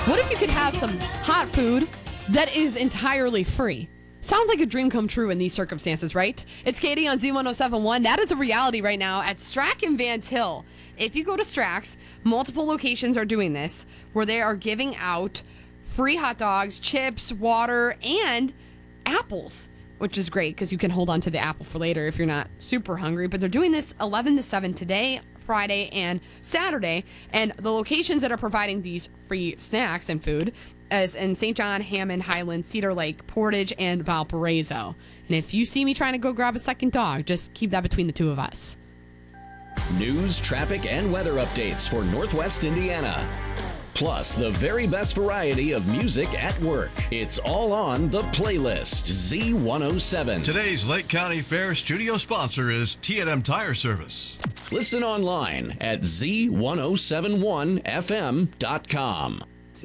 What if you could have some hot food that is entirely free? Sounds like a dream come true in these circumstances, right? It's Katie on Z1071. That is a reality right now at Strack and Van Til. If you go to Strack's, multiple locations are doing this, where they are giving out free hot dogs, chips, water, and apples, which is great because you can hold on to the apple for later if you're not super hungry. But they're doing this 11 to 7 today, Friday, and Saturday. And the locations that are providing these free snacks and food is in St. John, Hammond, Highland, Cedar Lake, Portage, and Valparaiso. And if you see me trying to go grab a second dog, just keep that between the two of us. News, traffic, and weather updates for Northwest Indiana. Plus, the very best variety of music at work. It's all on the playlist, Z107. Today's Lake County Fair studio sponsor is T&M Tire Service. Listen online at Z1071FM.com.